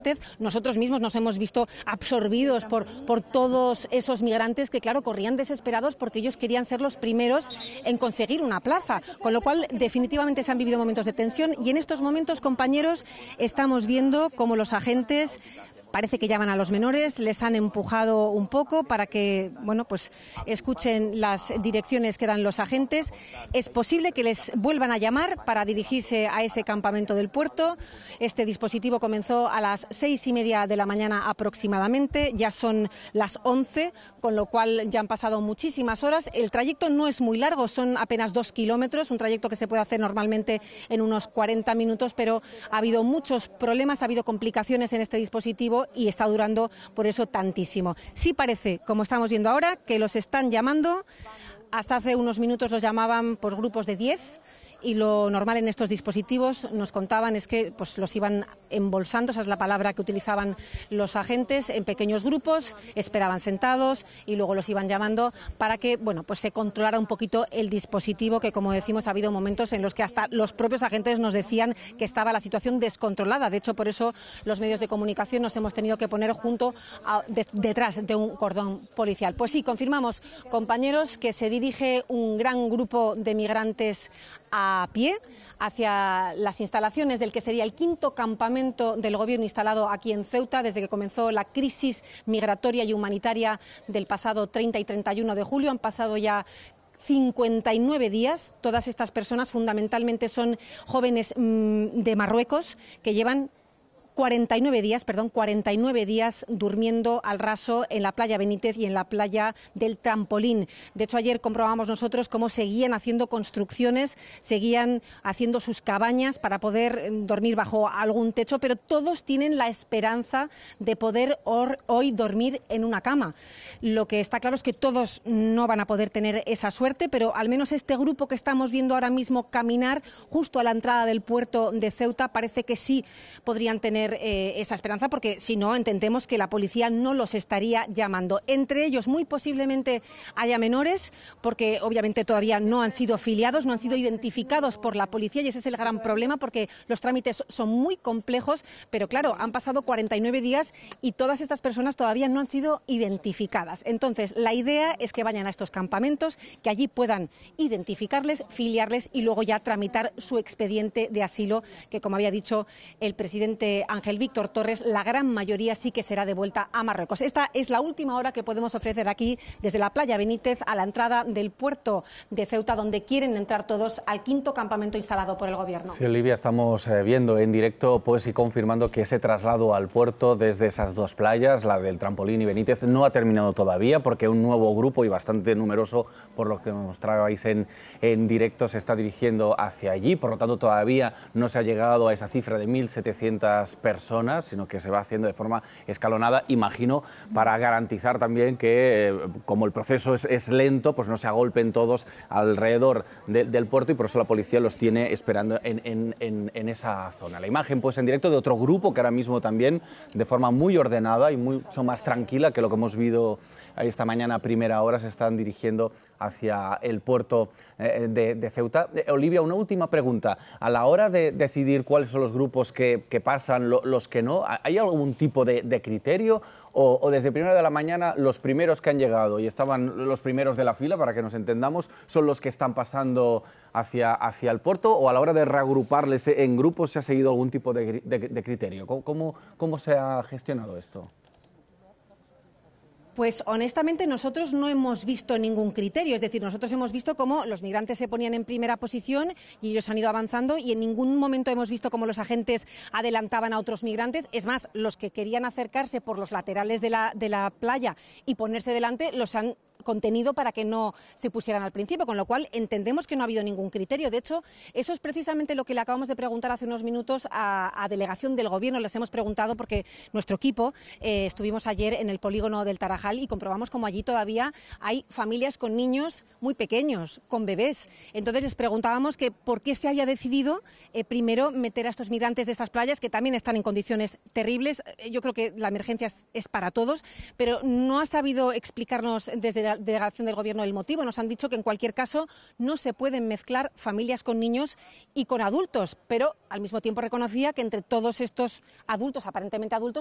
Nosotros mismos nos hemos visto absorbidos por todos esos migrantes que, claro, corrían desesperados porque ellos querían ser los primeros en conseguir una plaza, con lo cual definitivamente se han vivido momentos de tensión y en estos momentos, compañeros, estamos viendo cómo los agentes parece que llaman a los menores, les han empujado un poco para que, bueno, pues escuchen las direcciones que dan los agentes. Es posible que les vuelvan a llamar para dirigirse a ese campamento del puerto. Este dispositivo comenzó a las 6:30 de la mañana aproximadamente, ya son las 11, con lo cual ya han pasado muchísimas horas. El trayecto no es muy largo, son apenas 2 kilómetros, un trayecto que se puede hacer normalmente en unos 40 minutos, pero ha habido muchos problemas, ha habido complicaciones en este dispositivo y está durando por eso tantísimo. Sí parece, como estamos viendo ahora, que los están llamando. Hasta hace unos minutos los llamaban por grupos de 10 y lo normal en estos dispositivos, nos contaban, es que pues los iban embolsando, esa es la palabra que utilizaban los agentes, en pequeños grupos, esperaban sentados y luego los iban llamando para que, bueno, pues se controlara un poquito el dispositivo, que como decimos ha habido momentos en los que hasta los propios agentes nos decían que estaba la situación descontrolada. De hecho, por eso los medios de comunicación nos hemos tenido que poner detrás de un cordón policial. Pues sí, confirmamos, compañeros, que se dirige un gran grupo de migrantes a pie hacia las instalaciones del que sería el 5º campamento del Gobierno instalado aquí en Ceuta desde que comenzó la crisis migratoria y humanitaria del pasado 30 y 31 de julio. Han pasado ya 59 días. Todas estas personas fundamentalmente son jóvenes de Marruecos que llevan 49 días durmiendo al raso en la playa Benítez y en la playa del Trampolín. De hecho, ayer comprobamos nosotros cómo seguían haciendo construcciones, seguían haciendo sus cabañas para poder dormir bajo algún techo, pero todos tienen la esperanza de poder hoy dormir en una cama. Lo que está claro es que todos no van a poder tener esa suerte, pero al menos este grupo que estamos viendo ahora mismo caminar justo a la entrada del puerto de Ceuta parece que sí podrían tener esa esperanza, porque si no, entendemos que la policía no los estaría llamando. Entre ellos, muy posiblemente haya menores, porque obviamente todavía no han sido filiados, no han sido identificados por la policía, y ese es el gran problema, porque los trámites son muy complejos, pero claro, han pasado 49 días y todas estas personas todavía no han sido identificadas. Entonces, la idea es que vayan a estos campamentos, que allí puedan identificarles, filiarles y luego ya tramitar su expediente de asilo, que como había dicho el presidente Ángel Víctor Torres, la gran mayoría sí que será devuelta a Marruecos. Esta es la última hora que podemos ofrecer aquí desde la playa Benítez a la entrada del puerto de Ceuta, donde quieren entrar todos al 5º campamento instalado por el Gobierno. Sí, Olivia, estamos viendo en directo pues y confirmando que ese traslado al puerto desde esas dos playas, la del Trampolín y Benítez, no ha terminado todavía, porque un nuevo grupo y bastante numeroso, por lo que mostrabais en directo, se está dirigiendo hacia allí. Por lo tanto, todavía no se ha llegado a esa cifra de 1.700 personas, sino que se va haciendo de forma escalonada, imagino, para garantizar también que, como el proceso es lento, pues no se agolpen todos alrededor del puerto, y por eso la policía los tiene esperando en esa zona. La imagen pues en directo de otro grupo que ahora mismo también, de forma muy ordenada y mucho más tranquila que lo que hemos visto esta mañana a primera hora, se están dirigiendo hacia el puerto de Ceuta. Olivia, una última pregunta. A la hora de decidir cuáles son los grupos que pasan, los que no, ¿hay algún tipo de criterio? ¿O desde primera de la mañana los primeros que han llegado y estaban los primeros de la fila, para que nos entendamos, son los que están pasando hacia el puerto? ¿O a la hora de reagruparles en grupos se ha seguido algún tipo de criterio? ¿Cómo se ha gestionado esto? Pues honestamente nosotros no hemos visto ningún criterio, es decir, nosotros hemos visto cómo los migrantes se ponían en primera posición y ellos han ido avanzando, y en ningún momento hemos visto cómo los agentes adelantaban a otros migrantes. Es más, los que querían acercarse por los laterales de la playa y ponerse delante los han contenido para que no se pusieran al principio, con lo cual entendemos que no ha habido ningún criterio. De hecho, eso es precisamente lo que le acabamos de preguntar hace unos minutos a delegación del Gobierno. Les hemos preguntado porque nuestro equipo estuvimos ayer en el polígono del Tarajal y comprobamos como allí todavía hay familias con niños muy pequeños, con bebés. Entonces les preguntábamos que por qué se había decidido primero meter a estos migrantes de estas playas, que también están en condiciones terribles. Yo creo que la emergencia es para todos, pero no ha sabido explicarnos desde delegación del Gobierno el motivo. Nos han dicho que en cualquier caso no se pueden mezclar familias con niños y con adultos, pero al mismo tiempo reconocía que entre todos estos adultos, aparentemente adultos,